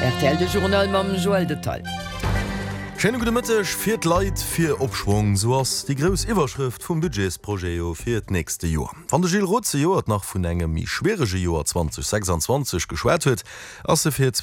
RTL de Journal mam Joel de Tal. Schöne gute Mittag, viert Leid, vier Abschwung, so was die große Überschrift vom Budgetsprojekt für das nächste Jahr. Von der Gilles Rotze Jahr nach von einem schwierigen Jahr 2026 geschwärzt wird, als er für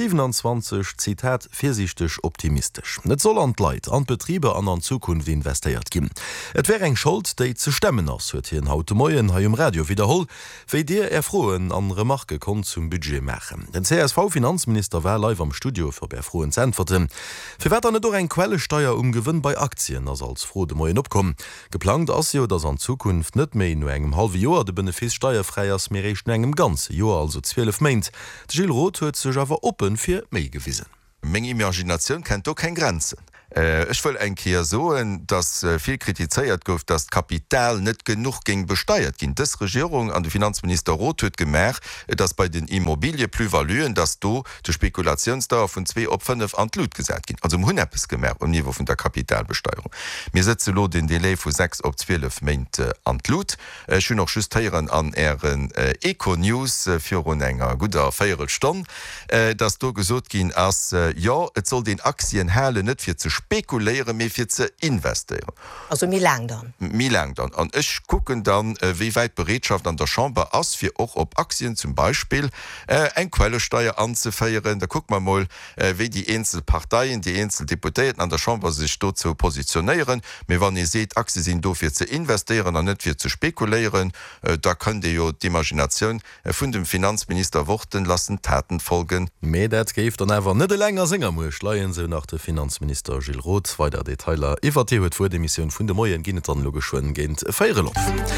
2027, Zitat, vorsichtig optimistisch. Nicht so Land Leid an Betriebe an Zukunft investiert geben. Es wäre ein Schuld, die zu stemmen ist, wird hier in heute Morgen hier im Radio wiederholt, wie der erfrohen an Remarque kommt zum Budget machen. Den CSV-Finanzminister war live am Studio für erfrohen zu antworten. Für weiter nicht ein Quellesteuer Gewinn bei Aktien als froh de moien opkommen. Geplant as jo, dass an Zukunft net méi no engem halbe Joer de Benefis steuerfreiers mérecht engem ganze Joer also 12 Meint. Gilles Roth huet sech awer open fir méi gewiesen. Menge Imagination kennt doch kein Grenzen. Ich will einkehr so, dass viel kritisiert gouf, dass Kapital nicht genug ging besteuert ging. Das Regierung an den Finanzminister Roth hat gemerkt, dass bei den Immobilienplusvaluen, dass du die Spekulationsdauer von 2 auf 5 an die Lut gesagt ging. Also im es gemerkt am Niveau von der Kapitalbesteuerung. Wir setzen den Delay von 6 auf 12 Monate an die Lut. Ich will noch justieren an ihren Eco-News für eine gute Feiertstunde, dass du gesagt ging, als ja, es soll den Aktienhäle nicht für zu spekulieren, mehr für zu investieren. Also wie lang dann? Wie lang dann? Und ich gucke dann, wie weit Bereitschaft an der Chambre ist, für auch auf Aktien zum Beispiel eine Quellesteuer anzufeiern. Da guckt man mal, wie die Einzelparteien, die Einzeldeputierten an der Chambre sich dazu positionieren. Aber wenn ihr seht, Aktien sind dafür zu investieren und nicht für zu spekulieren, da könnt ihr ja die Imagination von dem Finanzminister worten lassen, Taten folgen. Mehr das gibt dann einfach nicht länger singen muss. Schleien sie nach der Finanzminister Gilles Roth weiter Detailer. Eva huet vor der Mission vun der Moien ginet an logischwen géint Feierlof.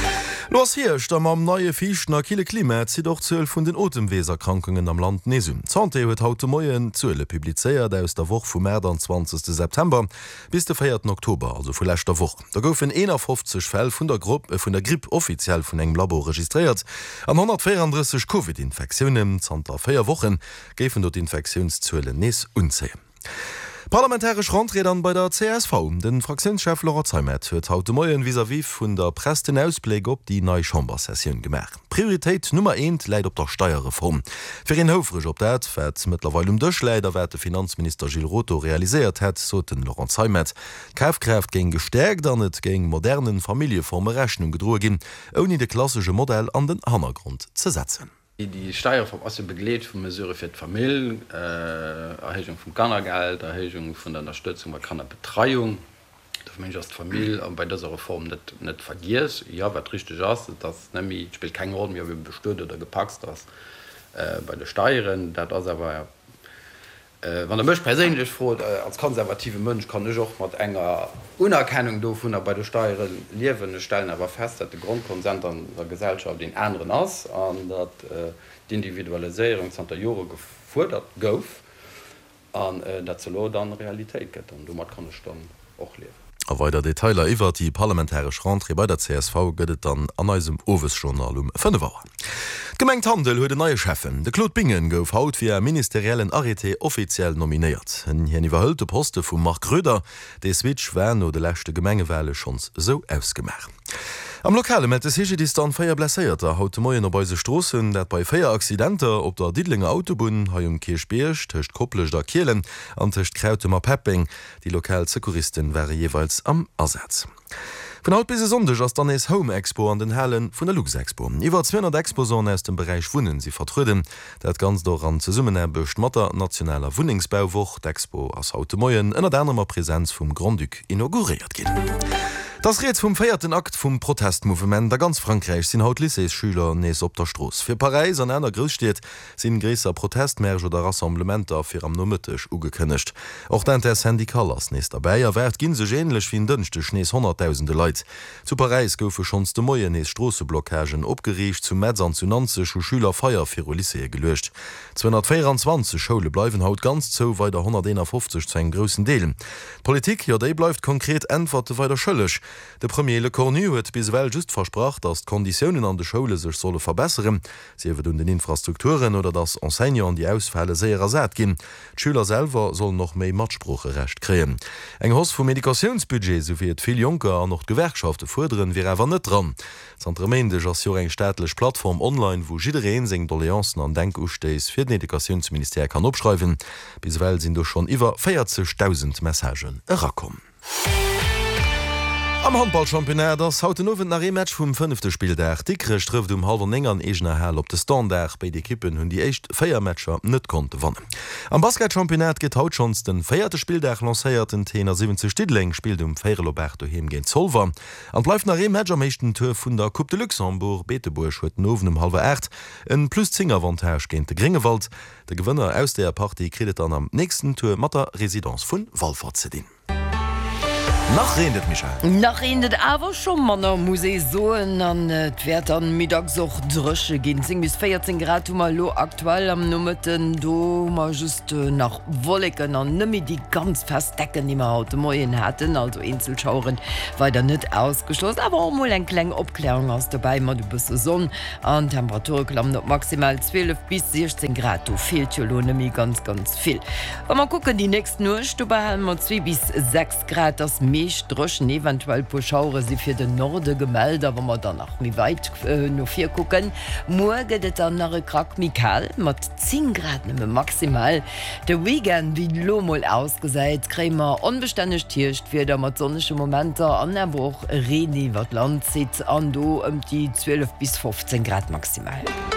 Los hier stamm am neue Fischner Kile Klima zieht doch 12 vun den Otemweserkrankungen am Land Nesum. Zante huet haute Moien zuele publizeiert aus der Woche vom März am 20. September bis der 4. Oktober, also vor letzter Woche. Da goufen 51 Fälle vun der Gruppe vun der Grippe offiziell vun engem Labor registriert. An 134 Covid-Infektionen zanter 4 Wochen géfen dort Infektionszuele nes unzählen. Parlamentarisch Randredern bei der CSV. Den Fraktionschef Laurent Zeimet huet haute Moien vis-à-vis vun der Presse den Ausblick op die neue Chambersession gemerk. Priorität Nummer 1 leidt op der Steuerreform. Für ihn hofrig op dat fährt mittlerweile Durchleider wer der Finanzminister Gilles Roth realisiert hat, so den Laurent Zeimet. Kaufkraft ging gestärkt an net gegen modernen Familienformen Rechnung gedrohe gin, ohne de klassische Modell an den Hintergrund zu setzen. Die Steuerreform aus begleet von Mesure für die Familie, Erhöhung vom Kannergeld, Erhöhung von der Unterstützung bei Kannerbetreuung, dass man die Familie bei dieser Reform nicht vergisst. Ja, was richtig ist, das nämlich spielt keine Rolle mehr, wie bestört oder gepackt das bei den Steuern. Das ist aber, wenn der Mensch persönlich froh, als konservative Mensch kann ich auch mit enger Unerkennung davon bei den Steuern leben, stellen aber fest, dass der Grundkonsens an der Gesellschaft den anderen ist und dass die Individualisierung von der Jahre gefordert gouf und dass so dann Realität geht und damit kann ich dann auch leben. A weiter Detailer iwwer die parlamentarische Rentrée bei der CSV gëtt dann an eisem Owesjournal 5 Wochen. Gemengt Handel huet de neue Chefen. De Claude Bingen gouf haut fir ministeriellen Arrêté offiziell nominiert. En hien iwwerhëllte Poste vum Mark Gröder, de Switch wären no de lächte Gemengewelle schons so ausgemer. Am Lokale met hege Di dann feier blesséierter haute Moien op beise Strossen, dat bei feier Accidenter op der Diedlinger Autobun ha Kirchbeercht, techt kopplech der Kielen an techt Krautemer Pepping, die Lokalsekuristen wäre jeweils am Ersatz. Von haut bis sondech ass dann es Home Expo an den Hallen vun der Luxexpo. Iwer 200 Exposonen aus dem Bereich Wunnen sie vertruden, dat ganz doran ze summen erbecht Matter nationaler Wunningsbauwoch d'Expo ass haute Moien ënner derner Präsenz vum Grand Duc inauguriert gin. Das Reet vum feierten Akt vum Protestmovement der ganz Frankreich sinn haut Lycée-Schüler nees op der Stroos. Fir Paris an einer Großstadt sinn gräser Protestmärsch oder Rassemblementer fir am Nomëttech ugekënnecht. Och den der Syndical ass nees dabei erwert ginn sech ähnlich wie dënchte schnees 100.000 Leiit. Zu Paris goufe schons de Moie nees Strosseblockagen opgeriecht zu Metzern zu Nanze scho Schüler feier fir Lycée gelecht. 224 Schule bleiwen haut ganz zo weiter 151 zu en grossen Deelen. Politik ja déi bleifft konkret entwerte weiter schëllech. De Premier Le Cornu huet biswell just versprach, dass Konditionen an de Schule sech solle verbessern, sie iwwer den Infrastrukturen oder dass Enseignant an die Ausfälle sehr ersät gin. Schüler selber soll noch méi Matsprucherecht kreen. Eng Hoss vu Medikationsbudget sowie et viel Junker an noch Gewerkschafte forderen wie wer net dran. Zremende as jo eng staatlech Plattform online, wo jidereen seng Doléanzen an Denkustees fir d Edukationsminister kann opschreiwen. Biswell sind doch schon iwwer 40.000 Messagen erakom. Am Handballchampionat das haut den nowen Rematch vum 5. Spieldag. Dicre strëft halber enger an egener Hell op de Standard bei de Kippen hunn die echt Feiermatscher net konnte wannen. Am Basketchampionat get haut schons den 4. Spieldag lacéiert den Tener 70 Stidling spielt Feirloberto hem gen Zollver. An bleif nach Rematch am mechten Tour vun der Coupe de Luxemburg Beteburg huet nowen halber 8 en plus Zingerwandherrsch géint de Gringewald. De Gewënner aus der Party kredet an am nächsten Tour mat der Residenz vun Wallfahrt zedin. Nach redet Michael. Nach redet awer schon manner Museoen an werd an Mittagsoch drësche gin 10 bis 14 Grad mal lo aktuell am Nummeten do ma just nach Wolleken an nëmi die ganz festdecken immer haut Moien hätten, also Inselschauren weiter net ausgeschloss, aber mo en kleng Obklärung aus dabei mat du bist Sonn an Temperaturklamm op maximal 12 bis 16 Grad do fehlt jo lo nëmi ganz viel. Wenn man gucken die nächsten nur Stube mat 2 bis 6 Grad das Drschen eventuell po Schaure sie fir den Norde gemeld, aber man danach mi weit no 4 gucken. Morgen det an nach Krak Mikal mat 10 Grad nimme maximal. De Weekend wie Lomol ausgeseit, krämer onbeständig tiercht fir der mat sonnesche Momente an der Woche Reni wat Land zit an do die 12 bis 15 Grad maximal.